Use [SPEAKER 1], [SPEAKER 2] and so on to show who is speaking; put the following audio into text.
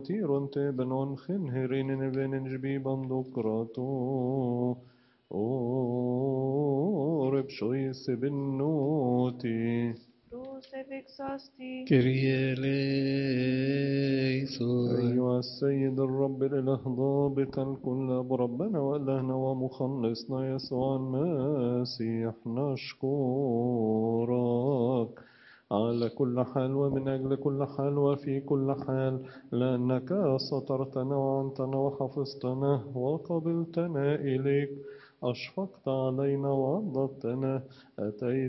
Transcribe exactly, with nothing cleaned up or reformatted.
[SPEAKER 1] تيرون تبنون خنهرين نبين جبيبان دكراتو أورب شويس بنوتي
[SPEAKER 2] Crucifixasti,
[SPEAKER 3] كريه ليسوع.
[SPEAKER 1] أيها السيد الرب الإله ضابط الكل أبو ربنا وإلهنا ومخلصنا يسوع المسيح نشكرك على كل حال ومن أجل كل حال وفي كل حال لأنك سترتنا وعنتنا وحفظتنا وقبلتنا إليك أشفقت علينا وعضدتنا أتيت